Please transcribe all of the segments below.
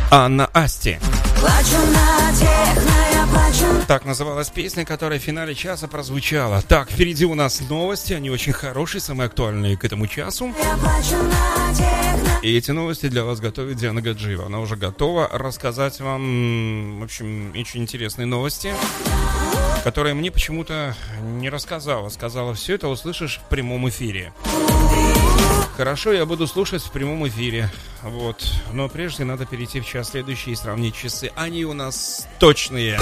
Анна Асти. Так называлась песня, которая в финале часа прозвучала. Так, впереди у нас новости, они очень хорошие, самые актуальные к этому часу. И эти новости для вас готовит Диана Гаджиева. Она уже готова рассказать вам, в общем, очень интересные новости, которые мне почему-то не рассказала. Сказала, все это услышишь в прямом эфире. Хорошо, я буду слушать в прямом эфире. Вот. Но прежде надо перейти в час следующий и сравнить часы. Они у нас точные.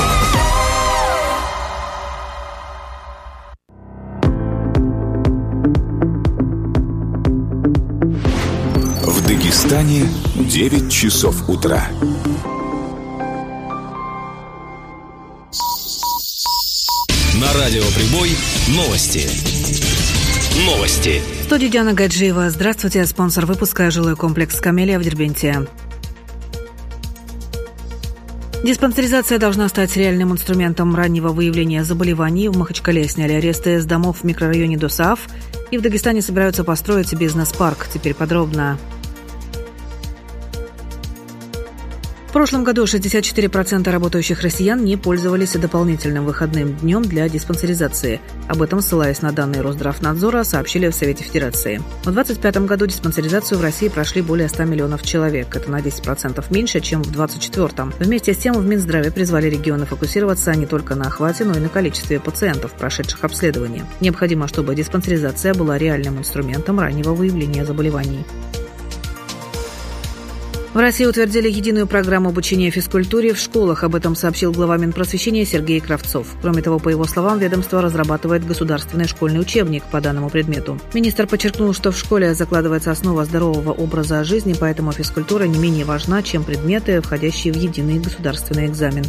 В Дагестане 9 часов утра. На радио Прибой новости. Новости. В студии Диана Гаджиева. Здравствуйте. Спонсор выпуска — жилой комплекс «Камелия» в Дербенте. Диспансеризация должна стать реальным инструментом раннего выявления заболеваний. В Махачкале сняли аресты с домов в микрорайоне Досааф. И в Дагестане собираются построить бизнес-парк. Теперь подробно. В прошлом году 64% работающих россиян не пользовались дополнительным выходным днем для диспансеризации. Об этом, ссылаясь на данные Росздравнадзора, сообщили в Совете Федерации. В 2025 году диспансеризацию в России прошли более 100 миллионов человек. Это на 10% меньше, чем в 2024. Вместе с тем в Минздраве призвали регионы фокусироваться не только на охвате, но и на количестве пациентов, прошедших обследование. Необходимо, чтобы диспансеризация была реальным инструментом раннего выявления заболеваний. В России утвердили единую программу обучения физкультуре в школах. Об этом сообщил глава Минпросвещения Сергей Кравцов. Кроме того, по его словам, ведомство разрабатывает государственный школьный учебник по данному предмету. Министр подчеркнул, что в школе закладывается основа здорового образа жизни, поэтому физкультура не менее важна, чем предметы, входящие в единый государственный экзамен.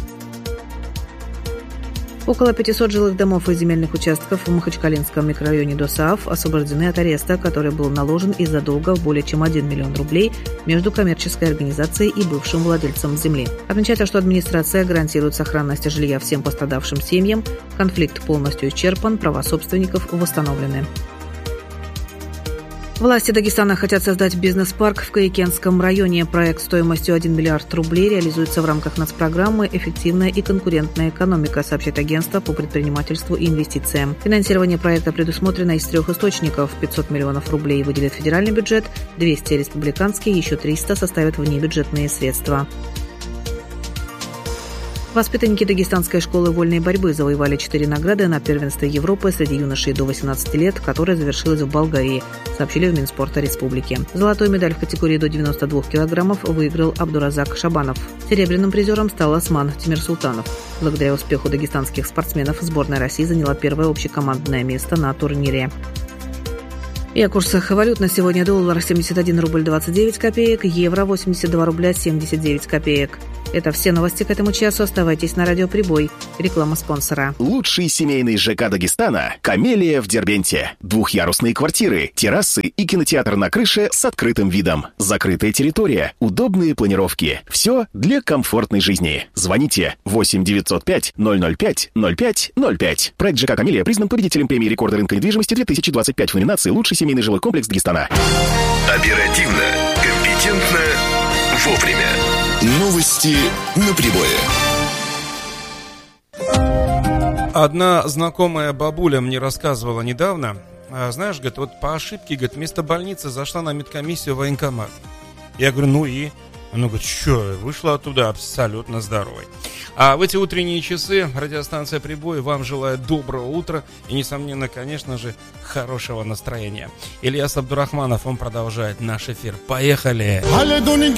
Около 500 жилых домов и земельных участков в Махачкалинском микрорайоне Досааф освобождены от ареста, который был наложен из-за долга в более чем 1 миллион рублей между коммерческой организацией и бывшим владельцем земли. Отмечается, что администрация гарантирует сохранность жилья всем пострадавшим семьям, конфликт полностью исчерпан, права собственников восстановлены. Власти Дагестана хотят создать бизнес-парк в Каикенском районе. Проект стоимостью 1 миллиард рублей реализуется в рамках нацпрограммы «Эффективная и конкурентная экономика», сообщает агентство по предпринимательству и инвестициям. Финансирование проекта предусмотрено из 3 источников. 500 миллионов рублей выделит федеральный бюджет, 200 – республиканский, еще 300 составят внебюджетные средства. Воспитанники Дагестанской школы вольной борьбы завоевали 4 награды на первенстве Европы среди юношей до 18 лет, которое завершилось в Болгарии, сообщили в Минспорта Республики. Золотую медаль в категории до 92 килограммов выиграл Абдуразак Шабанов. Серебряным призером стал Осман Тимирсултанов. Благодаря успеху дагестанских спортсменов сборная России заняла первое общекомандное место на турнире. И о курсах валют на сегодня: доллар 71 рубль 29 копеек, евро 82 рубля 79 копеек. Это все новости к этому часу. Оставайтесь на радио Прибой. Реклама спонсора. Лучший семейный ЖК Дагестана — «Камелия» в Дербенте. Двухъярусные квартиры, террасы и кинотеатр на крыше с открытым видом. Закрытая территория, удобные планировки. Все для комфортной жизни. Звоните 8 905 005 05 05. Проект ЖК «Камелия» признан победителем премии рекорда рынка недвижимости 2025 в номинации «Лучший семейный жилой комплекс Дагестана». Оперативно, компетентно, вовремя. Новости на Прибое. Одна знакомая бабуля мне рассказывала недавно. Знаешь, говорит, вот по ошибке, говорит, вместо больницы зашла на медкомиссию в военкомат. Я говорю, ну и? Она говорит, что, вышла оттуда абсолютно здоровой. А в эти утренние часы радиостанция «Прибой» вам желает доброго утра и, несомненно, конечно же, хорошего настроения. Ильяс Абдурахманов, он продолжает наш эфир. Поехали!